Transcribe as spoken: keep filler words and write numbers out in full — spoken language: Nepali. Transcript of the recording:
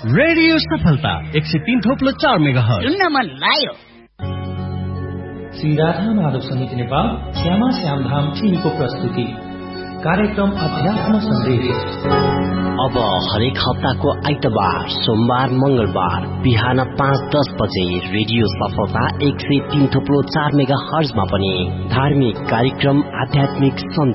रेडियो सफलता एक सय तीन थोप्लो चार मेगा हर्ज सुन्न मन लाग्यो। श्री राधा माधव समिति नेपाल श्यामा श्यामधाम टिभीको प्रस्तुति कार्यक्रम अध्यात्म सन्देश। अब हरेक हप्ताको आइतबार, सोमबार, मंगलबार बिहान पाँच दस बजे रेडियो सफलता एक सय तीन थोप्लो चार मेगा हर्जमा पनि धार्मिक कार्यक्रम आध्यात्मिक